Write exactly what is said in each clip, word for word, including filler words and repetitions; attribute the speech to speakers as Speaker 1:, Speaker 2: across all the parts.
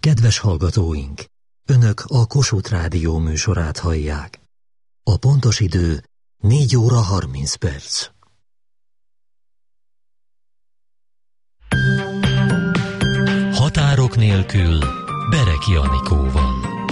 Speaker 1: Kedves hallgatóink! Önök a Kossuth Rádió műsorát hallják. A pontos idő négy óra harminc perc. Határok nélkül Bereki Anikóval.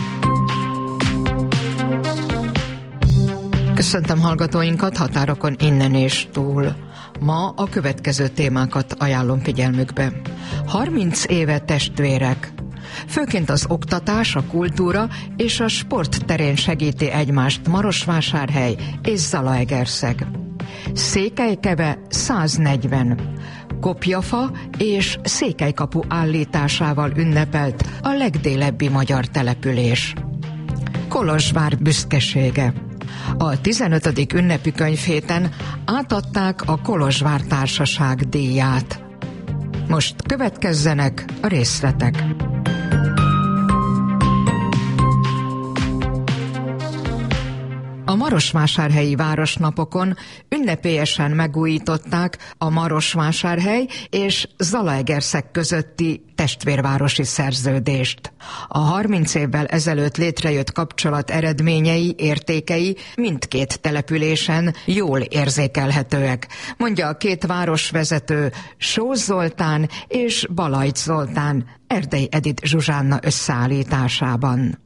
Speaker 2: Köszöntöm hallgatóinkat határokon innen és túl. Ma a következő témákat ajánlom figyelmükbe. harminc éve testvérek. Főként az oktatás, a kultúra és a sport terén segíti egymást Marosvásárhely és Zalaegerszeg. Székelykeve száznegyven. Kopjafa és Székelykapu állításával ünnepelt a legdélebbi magyar település. Kolozsvár büszkesége. A tizenötödik ünnepi könyvhéten átadták a Kolozsvár Társaság díját. Most következzenek a részletek. A marosvásárhelyi városnapokon ünnepélyesen megújították a Marosvásárhely és Zalaegerszeg közötti testvérvárosi szerződést. A harminc évvel ezelőtt létrejött kapcsolat eredményei, értékei mindkét településen jól érzékelhetőek, mondja a két városvezető, Sós Zoltán és Balajt Zoltán Erdei Edith Zsuzsánna összeállításában.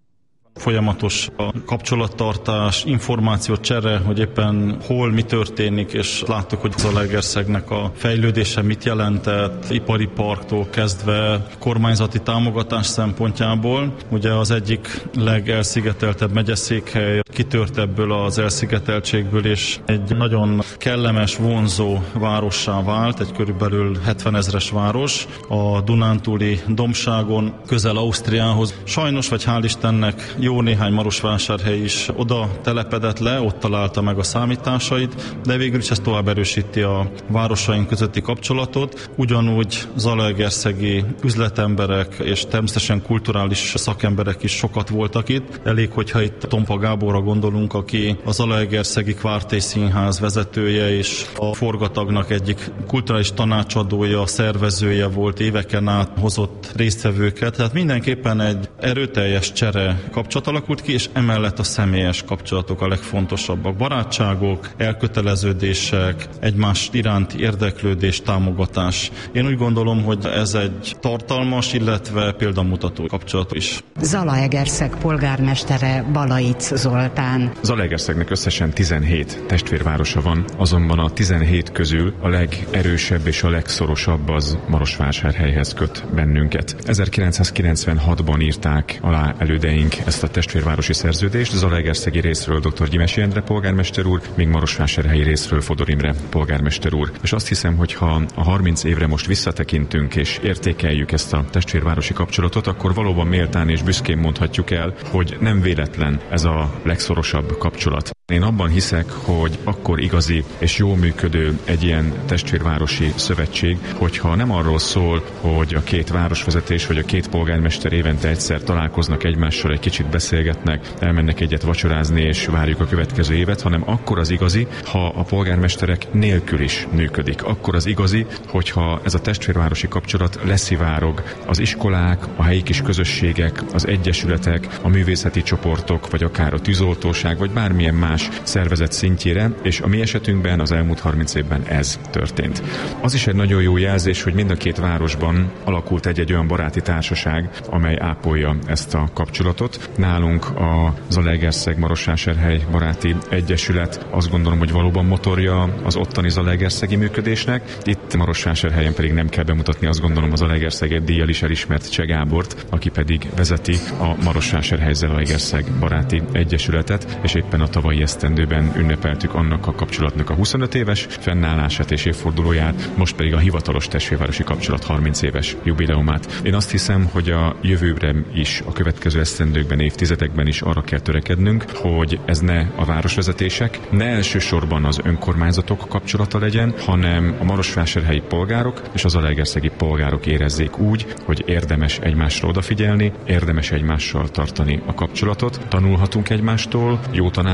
Speaker 3: Folyamatos a kapcsolattartás, információcsere, hogy éppen hol mi történik, és láttuk, hogy Zalaegerszegnek a fejlődése mit jelentett, ipari parktól kezdve kormányzati támogatás szempontjából. Ugye az egyik legelszigeteltebb megyeszékhely kitört ebből az elszigeteltségből, és egy nagyon kellemes, vonzó várossá vált, egy körülbelül hetvenezres város a Dunántúli dombságon, közel Ausztriához. Sajnos, vagy hál' Istennek, jó néhány Marosvásárhely is oda telepedett le, ott találta meg a számításait, de végül is ez tovább erősíti a városaink közötti kapcsolatot. Ugyanúgy zalaegerszegi üzletemberek és természetesen kulturális szakemberek is sokat voltak itt. Elég, hogyha itt Tompa Gáborra gondolunk, aki a Zalaegerszegi Kvártély Színház vezetője és a Forgatagnak egyik kulturális tanácsadója, szervezője volt, éveken át hozott résztvevőket. Tehát mindenképpen egy erőteljes csere kapcsolat alakult ki, és emellett a személyes kapcsolatok a legfontosabbak. Barátságok, elköteleződések, egymás iránti érdeklődés, támogatás. Én úgy gondolom, hogy ez egy tartalmas, illetve példamutató kapcsolat is.
Speaker 4: Zalaegerszeg polgármestere Balajt Zoltán.
Speaker 5: Zalaegerszegnek összesen tizenhét testvérvárosa van, azonban a tizenhét közül a legerősebb és a legszorosabb az Marosvásárhelyhez köt bennünket. ezerkilencszázkilencvenhatban írták alá elődeink ezt a testvérvárosi szerződést. Zalaegerszegi részről dr. Gyimesi Endre polgármester úr, még Marosvásárhelyi részről Fodor Imre polgármester úr. És azt hiszem, hogy ha a harminc évre most visszatekintünk és értékeljük ezt a testvérvárosi kapcsolatot, akkor valóban méltán és büszkén mondhatjuk el, hogy nem véletlen ez a legszorosabb kapcsolat. Én abban hiszek, hogy akkor igazi és jól működő egy ilyen testvérvárosi szövetség, hogyha nem arról szól, hogy a két városvezetés vagy a két polgármester évente egyszer találkoznak egymással, egy kicsit beszélgetnek, elmennek egyet vacsorázni és várjuk a következő évet, hanem akkor az igazi, ha a polgármesterek nélkül is működik. Akkor az igazi, hogyha ez a testvérvárosi kapcsolat leszivárog az iskolák, a helyi kis közösségek, az egyesületek, a művészeti csoportok, vagy akár a tűzoltóság, vagy bármilyen más szervezet szintjére, és a mi esetünkben az elmúlt harminc évben ez történt. Az is egy nagyon jó jelzés, hogy mind a két városban alakult egy-egy olyan baráti társaság, amely ápolja ezt a kapcsolatot. Nálunk a Zalaegerszeg Marosvásárhely Baráti Egyesület azt gondolom, hogy valóban motorja az ottani zalaegerszegi működésnek. Itt Marosvásárhelyen pedig nem kell bemutatni, azt gondolom, az Zalaegerszeg díjjal is elismert Cseh Gábort, aki pedig vezeti a Marosvásárhely Zalaegerszeg Baráti Egyesületet, és éppen a tavalyi esztendőben ünnepeltük annak a kapcsolatnak a huszonöt éves fennállását és évfordulóját, most pedig a hivatalos testvérvárosi kapcsolat harminc éves jubileumát. Én azt hiszem, hogy a jövőre is, a következő esztendőkben, évtizedekben is arra kell törekednünk, hogy ez ne a városvezetések, ne elsősorban az önkormányzatok kapcsolata legyen, hanem a marosvásárhelyi polgárok és az zalaegerszegi polgárok érezzék úgy, hogy érdemes egymásra odafigyelni, érdemes egymással tartani a kapcsolatot, tanulhatunk egymástól, jó tanácsokat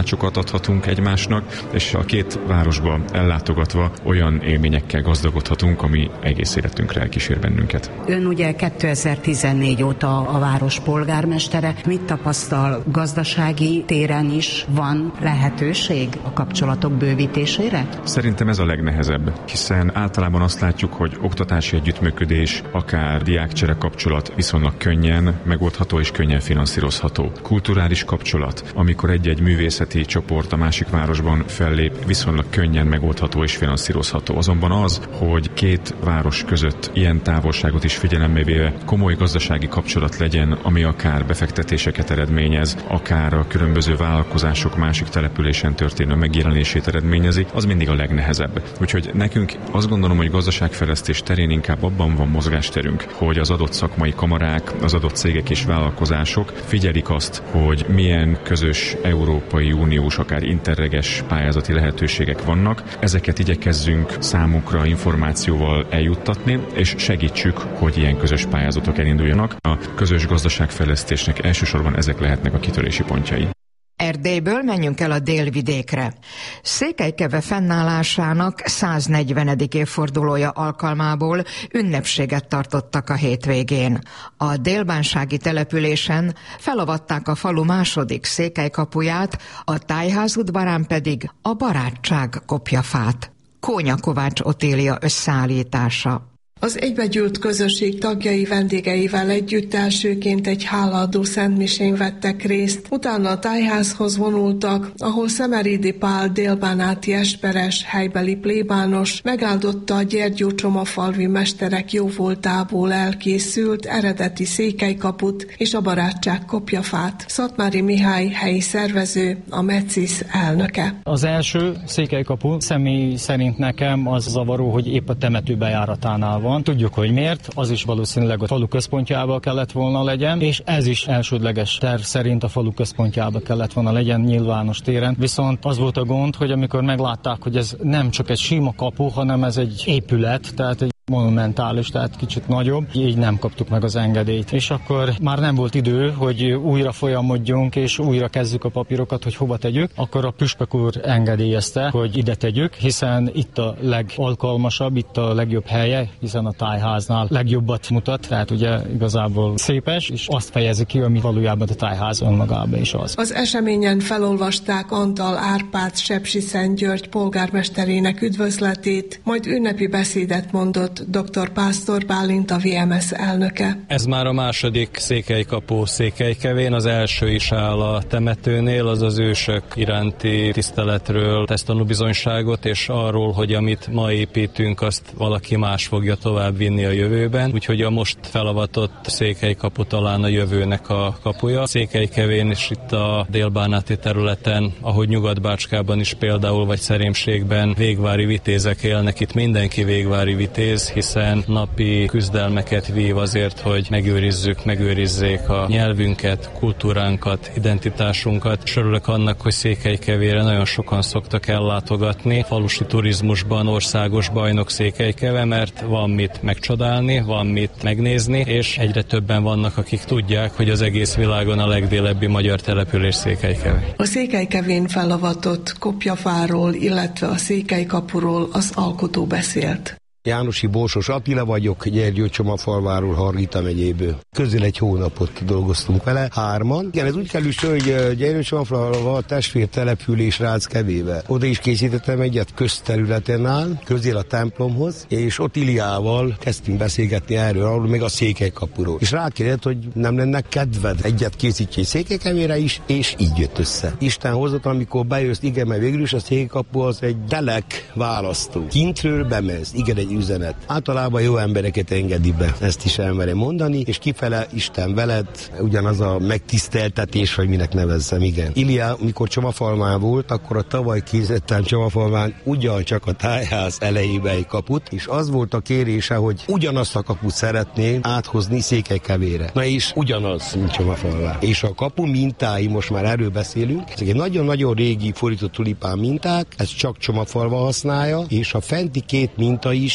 Speaker 5: adhatunk egymásnak, és a két városba ellátogatva olyan élményekkel gazdagodhatunk, ami egész életünkre elkísér bennünket.
Speaker 4: Ön ugye kétezer-tizennégy óta a város polgármestere. Mit tapasztal, gazdasági téren is van lehetőség a kapcsolatok bővítésére?
Speaker 5: Szerintem ez a legnehezebb, hiszen általában azt látjuk, hogy oktatási együttműködés, akár diákcsere kapcsolat viszonylag könnyen megoldható és könnyen finanszírozható. Kulturális kapcsolat, amikor egy-egy művészeti csoport a másik városban fellép, viszonylag könnyen megoldható és finanszírozható. Azonban az, hogy két város között ilyen távolságot is figyelembe véve komoly gazdasági kapcsolat legyen, ami akár befektetéseket eredményez, akár a különböző vállalkozások másik településen történő megjelenését eredményezi, az mindig a legnehezebb. Úgyhogy nekünk azt gondolom, hogy gazdaságfejlesztés terén inkább abban van mozgásterünk, hogy az adott szakmai kamarák, az adott cégek és vállalkozások figyelik azt, hogy milyen közös Európai Uniós, akár interreges pályázati lehetőségek vannak. Ezeket igyekezzünk számukra információval eljuttatni, és segítsük, hogy ilyen közös pályázatok elinduljanak. A közös gazdaságfejlesztésnek elsősorban ezek lehetnek a kitörési pontjai.
Speaker 2: Erdélyből menjünk el a délvidékre. Székelykeve fennállásának száznegyvenedik évfordulója alkalmából ünnepséget tartottak a hétvégén. A délbánsági településen felavatták a falu második székelykapuját, a tájház udvarán pedig a barátság kopjafát. Kónya Kovács Otília összeállítása.
Speaker 6: Az egybegyűlt közösség tagjai vendégeivel együtt elsőként egy hálaadó szentmisén vettek részt, utána a tájházhoz vonultak, ahol Szemerédi Pál délbánáti esperes, helybeli plébános megáldotta a gyergyócsomafalvi mesterek jóvoltából elkészült eredeti székelykaput és a barátság kopjafát. Szatmári Mihály helyi szervező, a Metszis elnöke.
Speaker 7: Az első székelykapu személy szerint nekem az zavaró, hogy épp a temető bejáratánál van. Tudjuk, hogy miért, az is valószínűleg a falu központjában kellett volna legyen, és ez is elsődleges terv szerint a falu központjában kellett volna legyen, nyilvános téren. Viszont az volt a gond, hogy amikor meglátták, hogy ez nem csak egy sima kapu, hanem ez egy épület, tehát egy monumentális, tehát kicsit nagyobb, így nem kaptuk meg az engedélyt. És akkor már nem volt idő, hogy újra folyamodjunk, és újra kezdjük a papírokat, hogy hova tegyük. Akkor a püspök úr engedélyezte, hogy ide tegyük, hiszen itt a legalkalmasabb, itt a legjobb helye, hiszen a tájháznál legjobbat mutat, tehát ugye igazából szépes, és azt fejezi ki, ami valójában a tájház önmagában is az.
Speaker 6: Az eseményen felolvasták Antal Árpád Sepsiszentgyörgy polgármesterének üdvözletét, majd ünnepi beszédet mondott dr. Pásztor Bálint, a vé em es elnöke.
Speaker 8: Ez már a második székelykapu Székelykevén, az első is áll a temetőnél, az az ősök iránti tiszteletről tesz tanúbizonyságot, és arról, hogy amit ma építünk, azt valaki más fogja tovább vinni a jövőben, úgyhogy a most felavatott székelykapu talán a jövőnek a kapuja. Székelykevén és itt a délbánáti területen, ahogy Nyugat-Bácskában is például, vagy Szerémségben végvári vitézek élnek, itt mindenki végvári vitéz, hiszen napi küzdelmeket vív azért, hogy megőrizzük, megőrizzék a nyelvünket, kultúránkat, identitásunkat. És örülök annak, hogy Székelykevére nagyon sokan szoktak ellátogatni. Falusi turizmusban országos bajnok Székelykeve, mert van mit megcsodálni, van mit megnézni, és egyre többen vannak, akik tudják, hogy az egész világon a legdélebbi magyar település Székelykeve.
Speaker 6: A Székelykevén felavatott kopjafáról, illetve a székelykapuról az alkotó beszélt.
Speaker 9: Jánosi Borsos Attila vagyok, Gyergyócsomafalváról, Hargita megyéből. Közel egy hónapot dolgoztunk vele, hárman. Igen, ez úgy kerül, hogy Gyergyócsomafalva testvér település Ráckevébe. Oda is készítettem egyet közterületen áll, közel a templomhoz, és ott Iliával kezdtünk beszélgetni erről, arról meg a székelykapuról. És rákérdezett, hogy nem lenne kedved egyet készítsél Székelykevére is, és így jött össze. Isten hozott, amikor bejössz, igen, mert végül is a székelykapu az egy telek választó. Kintről bemész, igen, egy üzenet. Általában jó embereket engedi be, ezt is elmerem mondani, és kifele Isten veled, ugyanaz a megtiszteltetés, vagy minek nevezzem, igen. Ilia, mikor Csomafalván volt, akkor a tavaly készítettem Csomafalván ugyancsak a tájház elejébe egy kaput, és az volt a kérése, hogy ugyanazt a kaput szeretné áthozni Székelykevére. Na és ugyanaz, mint Csomafalván. És a kapu mintái, most már erről beszélünk, ezek egy nagyon-nagyon régi fordított tulipán minták, ez csak Csomafalva használja, és a fenti két minta is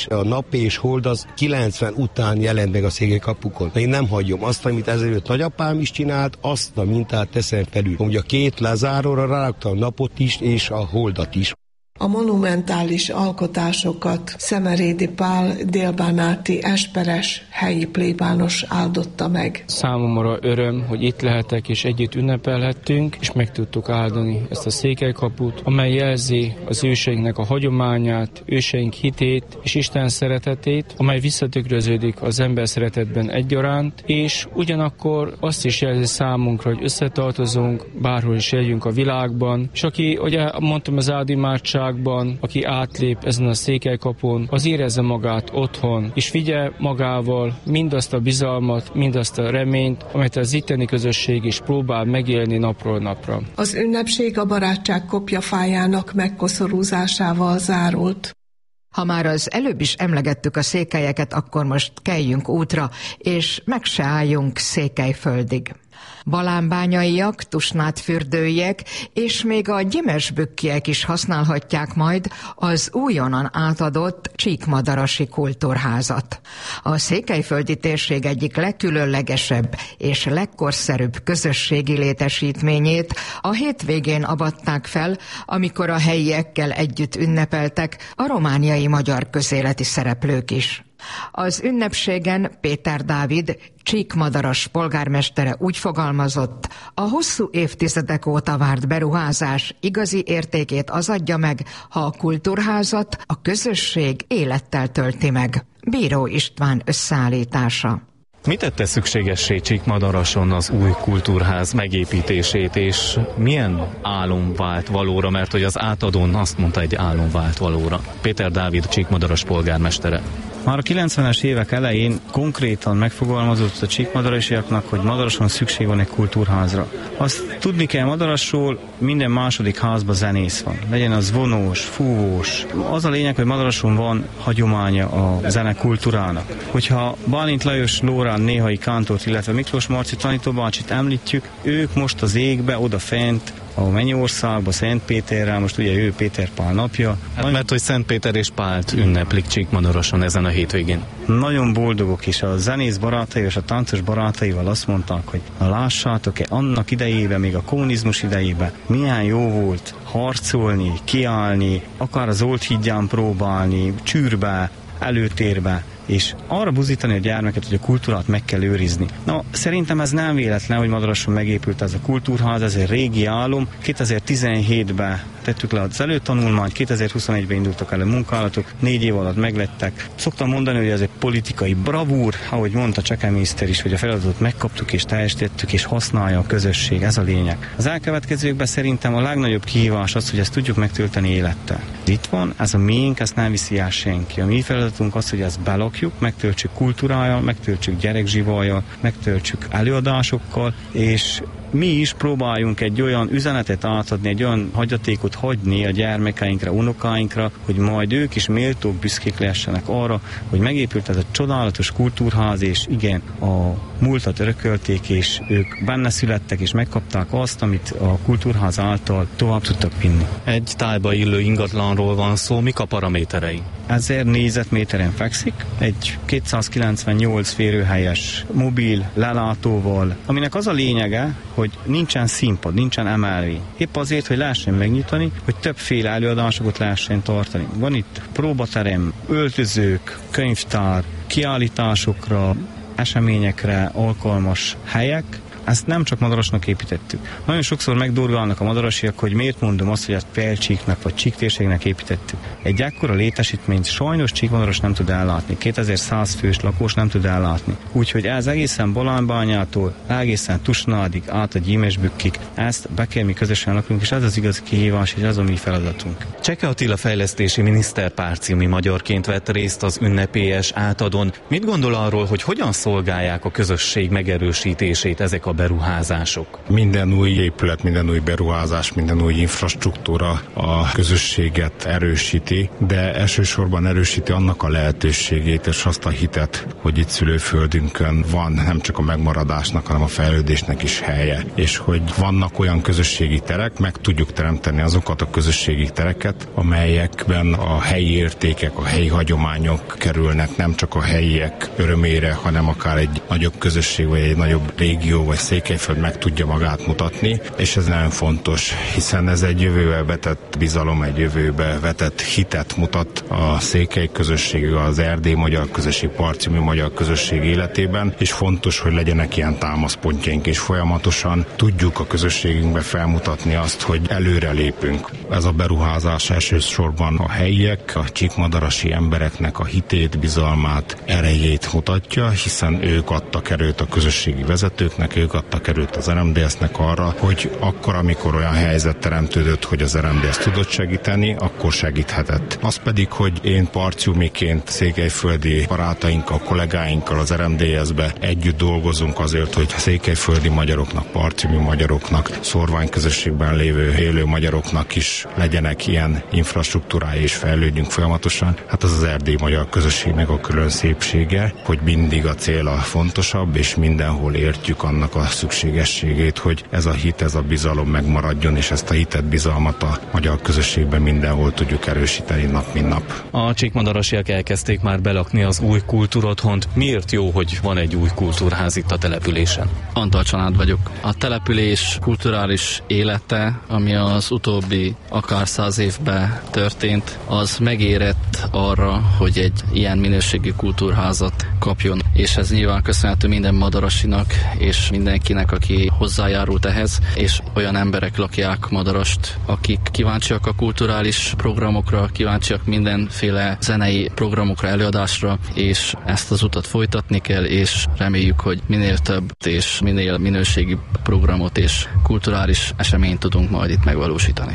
Speaker 9: A nap és hold az kilencven után jelent meg a Székely-kapukon. Én nem hagyom azt, amit ezelőtt nagyapám is csinált, azt a mintát teszem felül. Ugye a két lezáróra rárakta a napot is és a holdat is.
Speaker 6: A monumentális alkotásokat Szemerédi Pál délbánáti esperes helyi plébános áldotta meg.
Speaker 10: Számomra öröm, hogy itt lehetek és együtt ünnepelhettünk, és meg tudtuk áldani ezt a Székelykaput, amely jelzi az őseinknek a hagyományát, őseink hitét és Isten szeretetét, amely visszatükröződik az ember szeretetben egyaránt, és ugyanakkor azt is jelzi számunkra, hogy összetartozunk, bárhol is éljünk a világban, és aki, ugye mondtam az áldimádság, aki átlép ezen a Székelykapun, az érezze magát otthon, és vigye magával mindazt a bizalmat, mindazt a reményt, amelyet az itteni közösség is próbál megélni napról napra.
Speaker 6: Az ünnepség a barátság kopjafájának megkoszorúzásával zárult.
Speaker 2: Ha már az előbb is emlegettük a székelyeket, akkor most keljünk útra, és meg se álljunk Székelyföldig. Balánbányaiak, tusnádfürdőiek és még a gyimesbükkiek is használhatják majd az újonnan átadott Csíkmadarasi kultúrházat. A székelyföldi térség egyik legkülönlegesebb és legkorszerűbb közösségi létesítményét a hétvégén avatták fel, amikor a helyiekkel együtt ünnepeltek a romániai magyar közéleti szereplők is. Az ünnepségen Péter Dávid, Csíkmadaras polgármestere úgy fogalmazott, a hosszú évtizedek óta várt beruházás igazi értékét az adja meg, ha a kultúrházat a közösség élettel tölti meg. Bíró István összeállítása.
Speaker 11: Mi tette szükségessé Csíkmadarason az új kultúrház megépítését, és milyen álom vált valóra, mert hogy az átadón azt mondta, egy álom vált valóra. Péter Dávid, Csíkmadaras polgármestere.
Speaker 12: Már a kilencvenes évek elején konkrétan megfogalmazott a csíkmadarasiaknak, hogy Madarason szükség van egy kultúrházra. Azt tudni kell, Madarasról minden második házban zenész van. Legyen az vonós, fúvós. Az a lényeg, hogy Madarason van hagyománya a zene kultúrának. Hogyha Bálint Lajos Lórán néhai kántort, illetve Miklós Marci tanítóbácsit említjük, ők most az égbe, odafent, a Mennyországba, Szentpéterrel, most ugye ő Péter Pál napja.
Speaker 11: Hát mert hogy Szentpéter és Pált ünneplik Csíkmadaroson ezen a hétvégén.
Speaker 12: Nagyon boldogok is. A zenész barátai és a táncos barátaival azt mondták, hogy lássátok-e, annak idejében, még a kommunizmus idejében milyen jó volt harcolni, kiállni, akár az Oldhídján próbálni, csűrbe, előtérbe, és arra buzdítani a gyermeket, hogy a kultúrát meg kell őrizni. Na, szerintem ez nem véletlen, hogy Madarason megépült ez a kultúrház, ez egy régi álom. kétezer-tizenhétben tettük le az előtanulmányt, kétezer-huszonegyben indultak el a munkálatok, négy év alatt meglettek. Szoktam mondani, hogy ez egy politikai bravúr, ahogy mondta Csekemészter is, hogy a feladatot megkaptuk és teljesítettük, és használja a közösség, ez a lényeg. Az elkövetkezőkben szerintem a legnagyobb kihívás az, hogy ezt tudjuk megtölteni élettel. Itt van, ez a miénk, ezt nem viszi el senki. A mi feladatunk az, hogy ezt belakjuk, megtöltsük kultúrájával, megtöltsük gyerekzsivajjal, megtöltsük előadásokkal, és mi is próbáljunk egy olyan üzenetet átadni, egy olyan hagyatékot hagyni a gyermekeinkre, unokáinkra, hogy majd ők is méltók, büszkék lehessenek arra, hogy megépült ez a csodálatos kultúrház, és igen, a múltat örökölték, és ők benne születtek, és megkapták azt, amit a kultúrház által tovább tudtak vinni.
Speaker 11: Egy tájba illő ingatlanról van szó, mik a paraméterei?
Speaker 12: ezer négyzetméteren fekszik, egy kétszázkilencvennyolc férőhelyes mobil lelátóval, aminek az a lényege, hogy nincsen színpad, nincsen emelvény. Épp azért, hogy lehessen megnyitani, hogy többféle előadásokat lehessen tartani. Van itt próbaterem, öltözők, könyvtár, kiállításokra, eseményekre alkalmas helyek. Ezt nem csak Madarasnak építettük. Nagyon sokszor megdurgálnak a madarasiak, hogy miért mondom azt, hogy ezt Pelcsíknak vagy Csíktérségnek építettük. Egy ekkora létesítményt sajnos Csíkmadaras nem tud ellátni. kétezer-száz fős lakós nem tud ellátni. Úgyhogy ez egészen Balánbányától, egészen Tusnádig, át a Gyimesbükkig, ezt be kell mi közösen lakunk, és ez az igazi kihívás, és ez a mi feladatunk.
Speaker 11: Cseke Attila fejlesztési miniszter párciumi magyarként vett részt az ünnepélyes átadón. Mit gondol arról, hogy hogyan szolgálják a közösség megerősítését ezek a beruházások?
Speaker 13: Minden új épület, minden új beruházás, minden új infrastruktúra a közösséget erősíti, de elsősorban erősíti annak a lehetőségét és azt a hitet, hogy itt szülőföldünkön van nem csak a megmaradásnak, hanem a fejlődésnek is helye, és hogy vannak olyan közösségi terek, meg tudjuk teremteni azokat a közösségi tereket, amelyekben a helyi értékek, a helyi hagyományok kerülnek nem csak a helyiek örömére, hanem akár egy nagyobb közösség, vagy egy nagyobb régió, vagy Székelyföld meg tudja magát mutatni, és ez nagyon fontos, hiszen ez egy jövőbe vetett bizalom, egy jövőbe vetett hitet mutat a székely közösség, az erdély magyar közösség, parcimi magyar közösség életében, és fontos, hogy legyenek ilyen támaszpontjaink, és folyamatosan tudjuk a közösségünkbe felmutatni azt, hogy előre lépünk. Ez a beruházás elsősorban a helyiek, a csíkmadarasi embereknek a hitét, bizalmát, erejét mutatja, hiszen ők adtak erőt a közösségi vezetőknek, ők adtak erőt az er em dé es-nek arra, hogy akkor, amikor olyan helyzet teremtődött, hogy az er em dé es tudott segíteni, akkor segíthetett. Az pedig, hogy én parciumiként székelyföldi barátainkkal, kollégáinkkal az er em dé es-be együtt dolgozunk azért, hogy székelyföldi magyaroknak, parciumi magyaroknak, szórványközösségben lévő élő magyaroknak is legyenek ilyen infrastruktúrái és fejlődjünk folyamatosan. Hát az az erdélyi magyar közösségnek a külön szépsége, hogy mindig a cél a fontosabb, és mindenhol értjük annak a szükségességét, hogy ez a hit, ez a bizalom megmaradjon, és ezt a hitet, bizalmat a magyar közösségben mindenhol tudjuk erősíteni nap, mint nap.
Speaker 11: A csíkmadarasiak elkezdték már belakni az új kultúrotthont. Miért jó, hogy van egy új kultúrház itt a településen?
Speaker 14: Antal Csanád vagyok. A település kulturális élete, ami az utóbbi akár száz évben történt, az megérett arra, hogy egy ilyen minőségi kultúrházat kapjon. És ez nyilván köszönhető minden madarasinak, és mindenkinek, aki hozzájárult ehhez, és olyan emberek lakják Madarast, akik kíváncsiak a kulturális programokra, kíváncsiak mindenféle zenei programokra, előadásra, és ezt az utat folytatni kell, és reméljük, hogy minél több és minél minőségi programot és kulturális eseményt tudunk majd itt megvalósítani.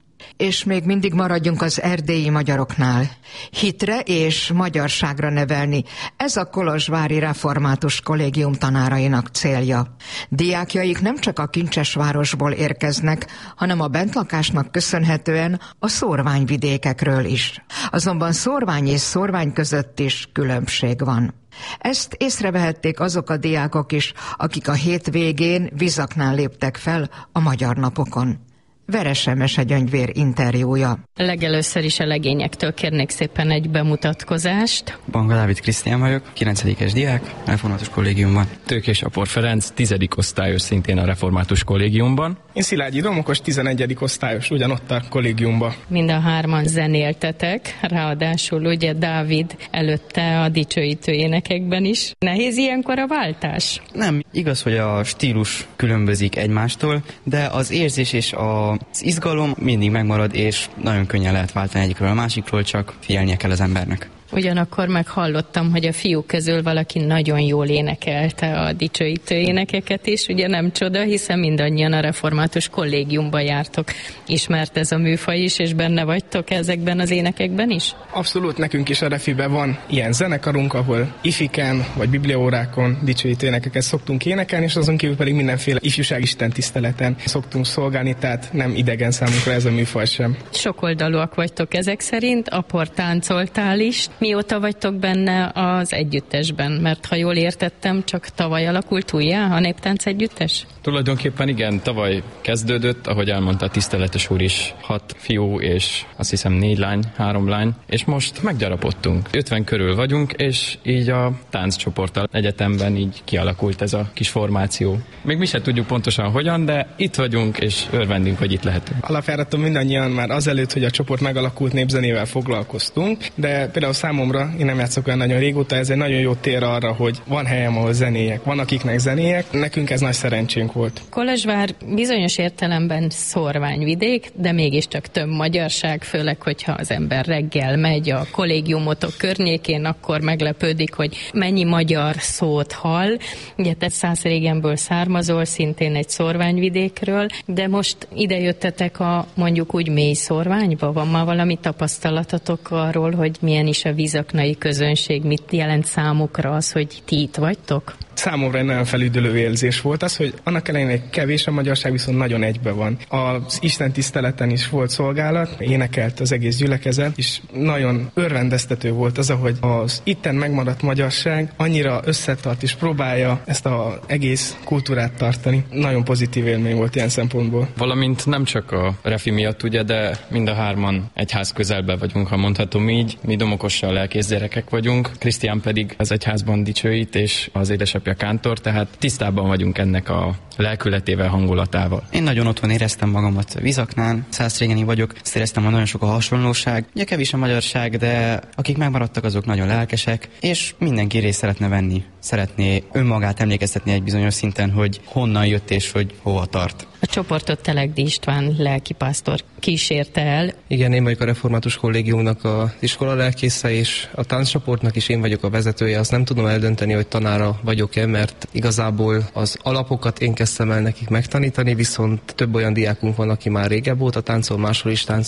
Speaker 2: És még mindig maradjunk az erdélyi magyaroknál. Hitre és magyarságra nevelni. Ez a kolozsvári református kollégium tanárainak célja. Diákjaik nem csak a Kincsesvárosból érkeznek, hanem a bentlakásnak köszönhetően a szórványvidékekről is. Azonban szórvány és szórvány között is különbség van. Ezt észrevehették azok a diákok is, akik a hétvégén Vizaknál léptek fel a magyar napokon. Verese Mesegyöngyvér interjúja.
Speaker 15: Legelőször is a legényektől kérnék szépen egy bemutatkozást.
Speaker 16: Banga Dávid Krisztián vagyok, kilencedikes diák, református kollégiumban.
Speaker 17: Tőkés Apor Ferenc, tizedik osztályos, szintén a református kollégiumban.
Speaker 18: Én Szilágyi Domokos, tizenegyedik osztályos, ugyanott a kollégiumban.
Speaker 15: Mind a hárman zenéltetek, ráadásul ugye Dávid előtte a dicsőítő énekekben is. Nehéz ilyenkor a váltás?
Speaker 16: Nem, igaz, hogy a stílus különbözik egymástól, de az érzés és a az izgalom mindig megmarad, és nagyon könnyen lehet váltani egyikről a másikról, csak figyelnie kell az embernek.
Speaker 15: Ugyanakkor meghallottam, hogy a fiúk közül valaki nagyon jól énekelte a dicsőítő énekeket is, ugye nem csoda, hiszen mindannyian a református kollégiumban jártok. Ismert ez a műfaj is, és benne vagytok ezekben az énekekben is?
Speaker 18: Abszolút, nekünk is a refiben van ilyen zenekarunk, ahol ifiken vagy bibliaórákon dicsőítő énekeket szoktunk énekelni, és azon kívül pedig mindenféle ifjúság istentiszteleten szoktunk szolgálni, tehát nem idegen számunkra ez a műfaj sem.
Speaker 15: Sokoldalúak vagytok ezek szerint, Apor, táncoltál is. Mióta vagytok benne az együttesben? Mert ha jól értettem, csak tavaly alakult újjá a néptánc együttes?
Speaker 17: Tulajdonképpen igen, tavaly kezdődött, ahogy elmondta a tiszteletes úr is, hat fiú és azt hiszem négy lány, három lány, és most meggyarapodtunk. ötven körül vagyunk, és így a tánccsoporttal egyetemben így kialakult ez a kis formáció. Még mi sem tudjuk pontosan hogyan, de itt vagyunk, és örvendünk, hogy itt lehetünk.
Speaker 18: Alapjáraton mindannyian már azelőtt, hogy a csoport megalakult, népzenével foglalkoztunk, de például számomra, én nem játszok olyan nagyon régóta, ez egy nagyon jó tér arra, hogy van helyem, ahol zenéjek, van akiknek zenéjek, nekünk ez nagy szerencsénk volt.
Speaker 15: Kolozsvár bizonyos értelemben szórványvidék, de mégiscsak több magyarság, főleg, hogyha az ember reggel megy a kollégiumotok környékén, akkor meglepődik, hogy mennyi magyar szót hall. Ugye te Szászrégenből származol, szintén egy szórványvidékről, de most ide jöttetek a mondjuk úgy mély szórványba? Van már valami tapasztalatotok arról, hogy milyen is a vizaknai közönség, mit jelent számukra az, hogy ti itt vagytok?
Speaker 18: Számomra egy nagyon felüdülő érzés volt az, hogy annak ellenére egy kevés a magyarság, viszont nagyon egybe van. Az Isten tiszteleten is volt szolgálat, énekelt az egész gyülekezet, és nagyon örvendeztető volt az, ahogy az itten megmaradt magyarság annyira összetart és próbálja ezt az egész kultúrát tartani. Nagyon pozitív élmény volt ilyen szempontból.
Speaker 17: Valamint nem csak a refi miatt, ugye, de mind a hárman egyház közelben vagyunk, ha mondhatom így. Mi Domokossal lelkész gyerekek vagyunk, Krisztián pedig az egyházban dicsőít, és az édesapja kántor, tehát tisztában vagyunk ennek a lelkületével, hangulatával.
Speaker 16: Én nagyon otthon éreztem magamat Vizaknán, Szászrégeni vagyok, ezt éreztem, hogy nagyon sok a hasonlóság. Ugye kevés a magyarság, de akik megmaradtak, azok nagyon lelkesek, és mindenki részt szeretne venni. Szeretné önmagát emlékeztetni egy bizonyos szinten, hogy honnan jött és hogy hova tart.
Speaker 15: A csoportot Telegdi István lelkipásztor kísérte el.
Speaker 19: Igen, én vagyok a Református Kollégiumnak az iskola lelkésze, és a tánccsoportnak is én vagyok a vezetője. Azt nem tudom eldönteni, hogy tanára vagyok-e, mert igazából az alapokat én kezdtem el nekik megtanítani, viszont több olyan diákunk van, aki már régebb óta táncol, máshol is táncol.